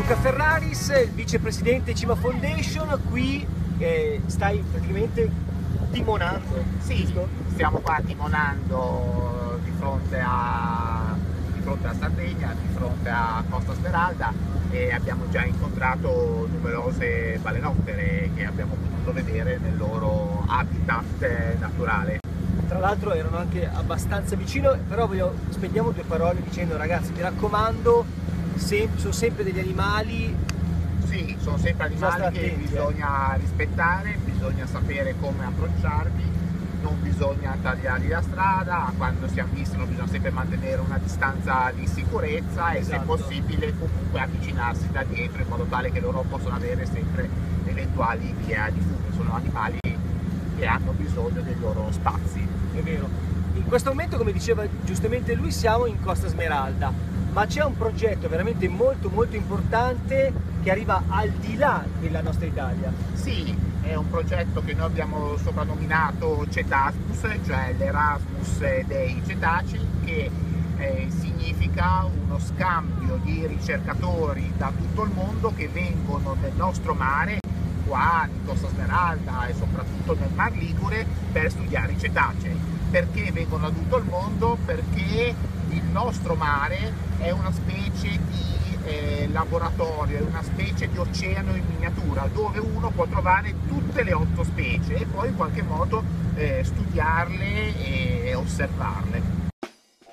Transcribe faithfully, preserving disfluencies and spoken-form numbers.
Luca Ferraris, il vicepresidente Cima Foundation, qui eh, stai praticamente timonando. Sì, giusto? stiamo qua timonando di fronte a, di fronte a Sardegna, di fronte a Costa Smeralda, e abbiamo già incontrato numerose balenottere che abbiamo potuto vedere nel loro habitat naturale. Tra l'altro erano anche abbastanza vicino, però voglio, spendiamo due parole dicendo: ragazzi, mi raccomando, sem sono sempre degli animali. Sì, sono sempre animali Attenti, che bisogna eh. rispettare, bisogna sapere come approcciarli, non bisogna tagliargli la strada, quando si avvistano bisogna sempre mantenere una distanza di sicurezza, Esatto. e se possibile comunque avvicinarsi da dietro in modo tale che loro possano avere sempre eventuali vie di fuga. Sono animali che hanno bisogno dei loro spazi. È vero. In questo momento, come diceva giustamente lui, siamo in Costa Smeralda, ma c'è un progetto veramente molto molto importante che arriva al di là della nostra Italia. Sì, è un progetto che noi abbiamo soprannominato Cetasmus, cioè l'Erasmus dei cetacei, che eh, significa uno scambio di ricercatori da tutto il mondo che vengono nel nostro mare, qua in Costa Smeralda e soprattutto nel Mar Ligure, per studiare i cetacei. Perché vengono da tutto il mondo? Perché il nostro mare è una specie di eh, laboratorio, è una specie di oceano in miniatura, dove uno può trovare tutte le otto specie e poi in qualche modo eh, studiarle e osservarle.